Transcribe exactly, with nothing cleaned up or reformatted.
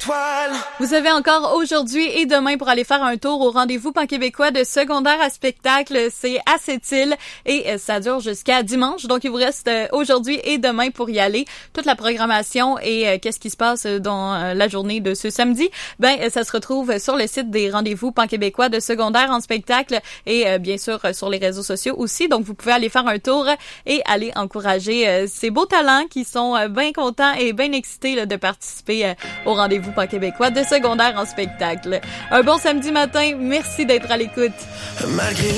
étoiles. Vous avez encore aujourd'hui et demain pour aller faire un tour au rendez-vous pan-québécois de secondaire à spectacle. C'est à Sept-Îles et ça dure jusqu'à dimanche. Donc, il vous reste aujourd'hui et demain pour y aller. Toute la programmation et euh, qu'est-ce qui se passe dans euh, la journée de ce samedi, ben ça se retrouve sur le site des rendez-vous pan-québécois de secondaire en spectacle et euh, bien sûr sur les réseaux sociaux aussi. Donc, vous pouvez aller faire un tour et aller encourager euh, ces beaux talents qui sont euh, bien contents et bien excités là, de participer euh, au rendez-vous pan-québécois de secondaire en spectacle. Un bon samedi matin. Merci d'être à l'écoute. Malgré